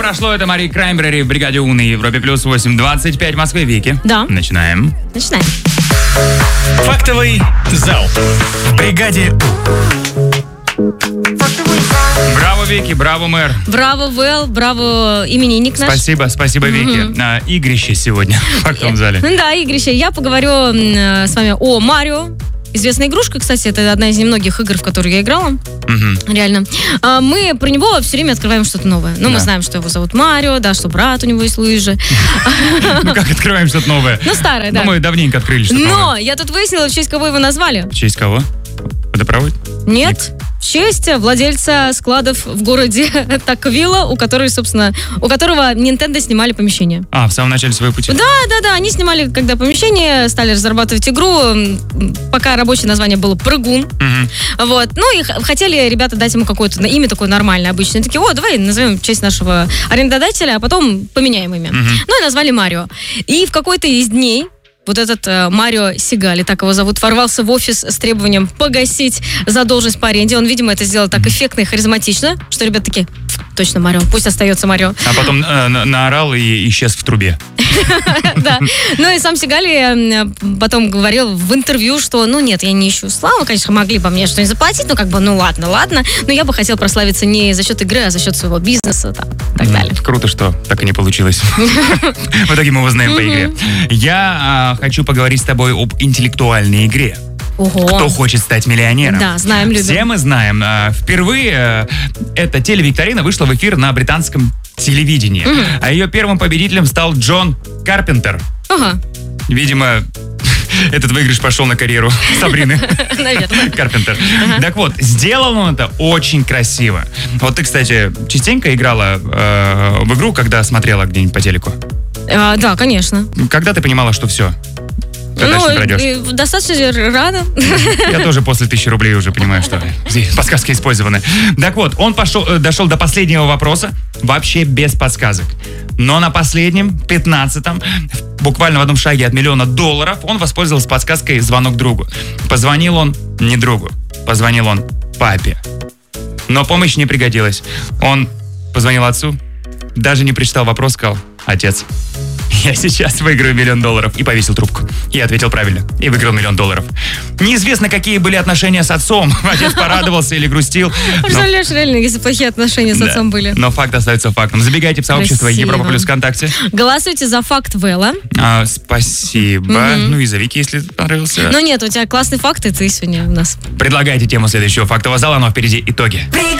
прошло. Это Мари Краймбрери в бригаде У на Европе плюс 8:25 в Москве. Вики. Да. Начинаем. Фактовый зал в бригаде У. Браво, Вики, браво, мэр. Браво, Вэл, браво, именинник наш. Спасибо, Вики. Игрище сегодня в фактовом зале. Да, игрище. Я поговорю с вами о Марио. Известная игрушка, кстати, это одна из немногих игр, в которые я играла. Реально. Мы про него все время открываем что-то новое. Ну, мы знаем, что его зовут Марио, да, что брат у него есть Луиджи. Ну, как открываем что-то новое? Ну, старое, да. Ну, мы давненько открыли что-то новое. Но я тут выяснила, в честь кого его назвали. В честь кого? Водопровод? Нет. В честь владельца складов в городе Таквилла, у которого Nintendo снимали помещение. В самом начале своего пути? Да, они снимали, когда помещение, стали разрабатывать игру, пока рабочее название было «Прыгун». Вот. Ну и хотели ребята дать ему какое-то имя такое нормальное, обычное. Такие, давай назовем в честь нашего арендодателя, а потом поменяем имя. Ну и назвали Марио. И в какой-то из дней вот этот Марио Сигали, так его зовут, ворвался в офис с требованием погасить задолженность по аренде. Он, видимо, это сделал так эффектно и харизматично, что ребята такие, точно Марио, пусть остается Марио. А потом наорал и исчез в трубе. Да. Ну и сам Сигали потом говорил в интервью, что, нет, я не ищу славу, конечно, могли бы мне что-нибудь заплатить, ладно, но я бы хотел прославиться не за счет игры, а за счет своего бизнеса, и так далее. Круто, что так и не получилось. В итоге мы узнаем по игре. Я хочу поговорить с тобой об интеллектуальной игре. Ого. Кто хочет стать миллионером? Да, знаем, любим. Все мы знаем. Впервые эта телевикторина вышла в эфир на британском телевидении. А ее первым победителем стал Джон Карпентер. Ага. Видимо, этот выигрыш пошел на карьеру Сабрины. Наверное. Карпентер. Так вот, сделал он это очень красиво. Вот ты, кстати, частенько играла в игру, когда смотрела где-нибудь по телеку? Да, конечно. Когда ты понимала, что все? Достаточно рано. Я тоже после 1000 рублей уже понимаю, что подсказки использованы. Так вот, он дошел до последнего вопроса вообще без подсказок. Но на последнем, 15-м, буквально в одном шаге от $1 000 000, он воспользовался подсказкой «Звонок другу». Позвонил он не другу, позвонил он папе. Но помощь не пригодилась. Он позвонил отцу, даже не прочитал вопрос, сказал: «Отец, я сейчас выиграю $1 000 000», и повесил трубку. И ответил правильно. И выиграл $1 000 000. Неизвестно, какие были отношения с отцом. Отец порадовался или грустил. Представляешь, реально, если плохие отношения с отцом были. Но факт остается фактом. Забегайте в сообщество Европа Плюс ВКонтакте. Голосуйте за факт Вэлла. Спасибо. Ну и за Вики, если понравился. Ну нет, у тебя классный факт, и ты сегодня у нас. Предлагайте тему следующего фактового зала, но впереди итоги.